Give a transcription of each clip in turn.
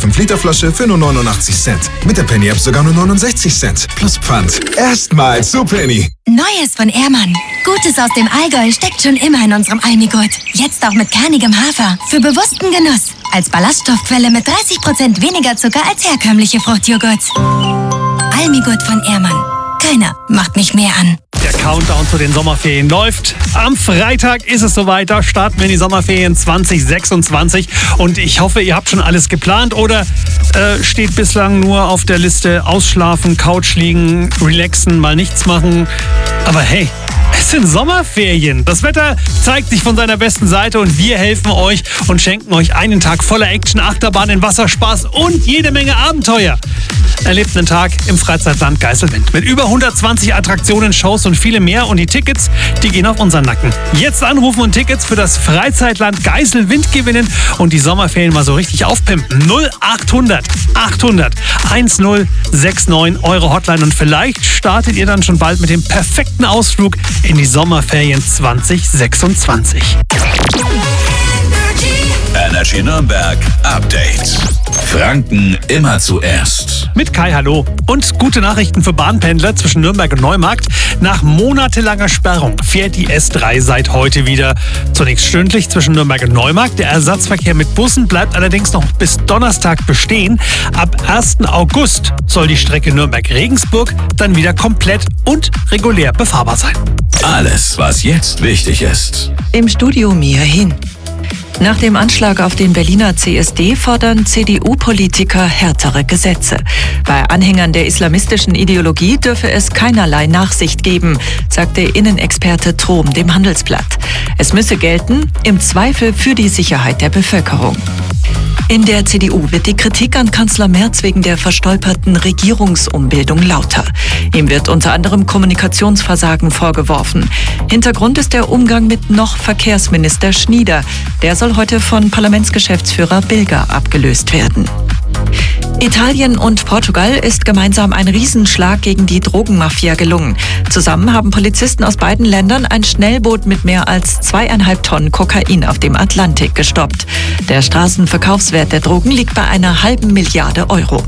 5-Liter-Flasche für nur 89 Cent. Mit der Penny-App sogar nur 69 Cent. Plus Pfand. Erstmal zu Penny. Neues von Ehrmann. Gutes aus dem Allgäu steckt schon immer in unserem Almigurt. Jetzt auch mit kernigem Hafer. Für bewussten Genuss. Als Ballaststoffquelle mit 30% weniger Zucker als herkömmliche Fruchtjoghurt. Almigurt von Ehrmann. Keiner macht mich mehr an. Der Countdown zu den Sommerferien läuft. Am Freitag ist es soweit. Da starten wir in die Sommerferien 2026. Und ich hoffe, ihr habt schon alles geplant oder steht bislang nur auf der Liste ausschlafen, Couch liegen, relaxen, mal nichts machen. Aber hey, es sind Sommerferien. Das Wetter zeigt sich von seiner besten Seite und wir helfen euch und schenken euch einen Tag voller Action, Achterbahnen, Wasserspaß und jede Menge Abenteuer. Erlebt einen Tag im Freizeitland Geiselwind mit über 120 Attraktionen, Shows und viele mehr. Und die Tickets, die gehen auf unseren Nacken. Jetzt anrufen und Tickets für das Freizeitland Geiselwind gewinnen und die Sommerferien mal so richtig aufpimpen. 0800 800 1069 eure Hotline. Und vielleicht startet ihr dann schon bald mit dem perfekten Ausflug in die Sommerferien 2026. Energy Nürnberg Update. Franken immer zuerst. Mit Kai, hallo. Und gute Nachrichten für Bahnpendler zwischen Nürnberg und Neumarkt. Nach monatelanger Sperrung fährt die S3 seit heute wieder. Zunächst stündlich zwischen Nürnberg und Neumarkt. Der Ersatzverkehr mit Bussen bleibt allerdings noch bis Donnerstag bestehen. Ab 1. August soll die Strecke Nürnberg-Regensburg dann wieder komplett und regulär befahrbar sein. Alles, was jetzt wichtig ist. Im Studio Mia Hin. Nach dem Anschlag auf den Berliner CSD fordern CDU-Politiker härtere Gesetze. Bei Anhängern der islamistischen Ideologie dürfe es keinerlei Nachsicht geben, sagte Innenexperte Trom dem Handelsblatt. Es müsse gelten, im Zweifel für die Sicherheit der Bevölkerung. In der CDU wird die Kritik an Kanzler Merz wegen der verstolperten Regierungsumbildung lauter. Ihm wird unter anderem Kommunikationsversagen vorgeworfen. Hintergrund ist der Umgang mit noch Verkehrsminister Schnieder. Der soll heute von Parlamentsgeschäftsführer Bilger abgelöst werden. Italien und Portugal ist gemeinsam ein Riesenschlag gegen die Drogenmafia gelungen. Zusammen haben Polizisten aus beiden Ländern ein Schnellboot mit mehr als 2,5 Tonnen Kokain auf dem Atlantik gestoppt. Der Straßenverkaufswert der Drogen liegt bei einer $500 Millionen.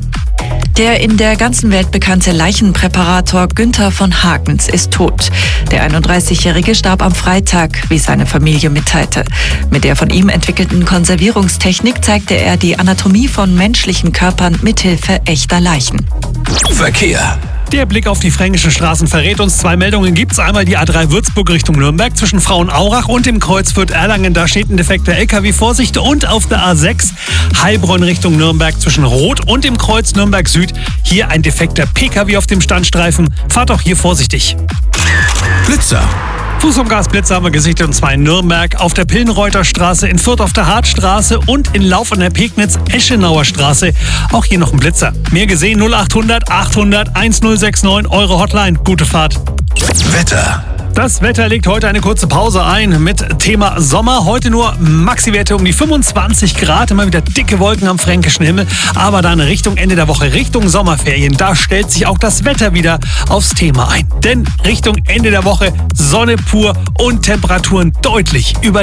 Der in der ganzen Welt bekannte Leichenpräparator Günther von Hagens ist tot. Der 31-Jährige starb am Freitag, wie seine Familie mitteilte. Mit der von ihm entwickelten Konservierungstechnik zeigte er die Anatomie von menschlichen Körpern mithilfe echter Leichen. Verkehr. Der Blick auf die fränkischen Straßen verrät uns, 2 Meldungen gibt's. Einmal die A3 Würzburg Richtung Nürnberg zwischen Frauenaurach und dem Kreuz Fürth-Erlangen. Da steht ein defekter LKW, Vorsicht. Und auf der A6 Heilbronn Richtung Nürnberg zwischen Rot und dem Kreuz Nürnberg Süd. Hier ein defekter PKW auf dem Standstreifen. Fahrt auch hier vorsichtig. Blitzer. Fuß vom Gasblitzer haben wir gesichtet, und zwar in Nürnberg, auf der Pillenreuther Straße, in Fürth auf der Hartstraße und in Lauf an der Pegnitz-Eschenauer Straße. Auch hier noch ein Blitzer. Mehr gesehen 0800 800 1069, eure Hotline. Gute Fahrt. Wetter. Das Wetter legt heute eine kurze Pause ein mit Thema Sommer. Heute nur Maxiwerte um die 25 Grad, immer wieder dicke Wolken am fränkischen Himmel. Aber dann Richtung Ende der Woche, Richtung Sommerferien, da stellt sich auch das Wetter wieder aufs Thema ein. Denn Richtung Ende der Woche Sonne pur und Temperaturen deutlich über